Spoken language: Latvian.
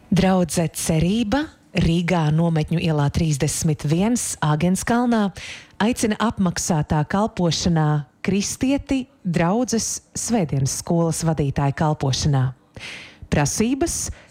Draudze Cerība Rīgā Nometņu ielā 31 Āgenskalnā aicina apmaksātā kalpošanā kristieti draudzes svētdienas skolas vadītāja kalpošanā. Prasības